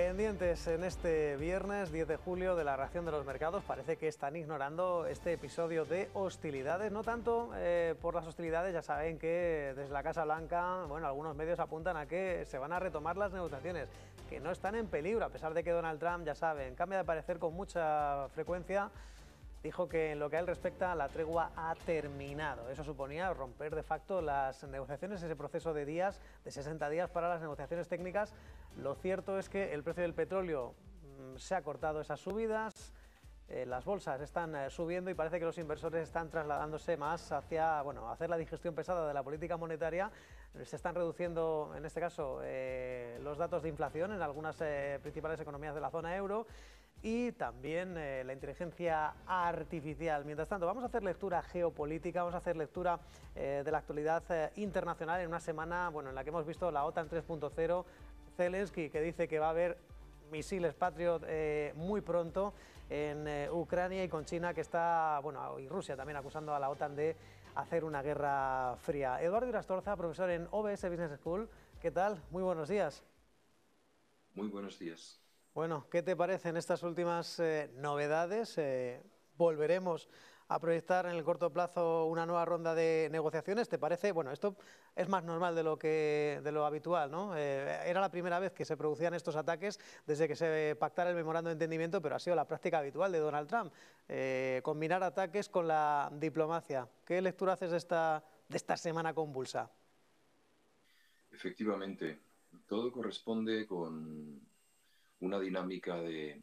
Pendientes en este viernes 10 de julio de la reacción de los mercados. Parece que están ignorando este episodio de hostilidades, no tanto por las hostilidades, ya saben que desde la Casa Blanca, bueno, algunos medios apuntan a que se van a retomar las negociaciones, que no están en peligro, a pesar de que Donald Trump, ya saben, cambia de parecer con mucha frecuencia. Dijo que en lo que a él respecta la tregua ha terminado. Eso suponía romper de facto las negociaciones, ese proceso de días, de 60 días para las negociaciones técnicas. Lo cierto es que el precio del petróleo se ha cortado esas subidas, las bolsas están subiendo y parece que los inversores están trasladándose más hacia, bueno, hacer la digestión pesada de la política monetaria. Se están reduciendo, en este caso, los datos de inflación en algunas principales economías de la zona euro y también la inteligencia artificial. Mientras tanto, vamos a hacer lectura geopolítica, vamos a hacer lectura de la actualidad internacional en una semana, bueno, en la que hemos visto la OTAN 3.0, Zelensky, que dice que va a haber misiles Patriot muy pronto en Ucrania, y con China, que está, bueno, y Rusia también acusando a la OTAN de hacer una guerra fría. Eduardo Irastorza, profesor en OBS Business School, ¿qué tal? Muy buenos días. Muy buenos días. Bueno, ¿qué te parecen estas últimas novedades? Volveremos a proyectar en el corto plazo una nueva ronda de negociaciones. ¿Te parece? Bueno, esto es más normal de lo habitual, ¿no? Era la primera vez que se producían estos ataques desde que se pactara el memorando de entendimiento, pero ha sido la práctica habitual de Donald Trump, combinar ataques con la diplomacia. ¿Qué lectura haces de esta semana convulsa? Efectivamente, todo corresponde con una dinámica de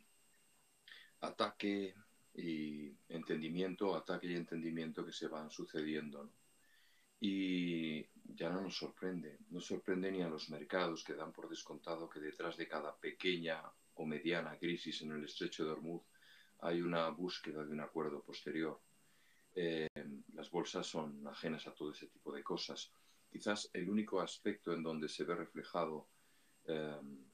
ataque y entendimiento que se van sucediendo, ¿no? Y ya no nos sorprende ni a los mercados, que dan por descontado que detrás de cada pequeña o mediana crisis en el estrecho de Hormuz hay una búsqueda de un acuerdo posterior. Las bolsas son ajenas a todo ese tipo de cosas. Quizás el único aspecto en donde se ve reflejado